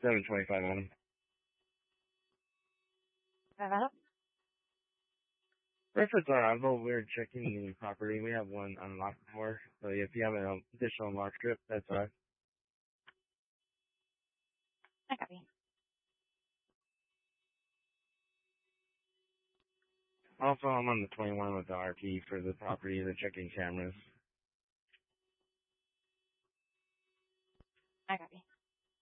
725 on them. If it's arrival, we're checking the property. We have one unlocked for. So if you have an additional unlock strip, that's all right. I copy. Also, I'm on the 21 with the RP for the property. They're checking cameras. I copy.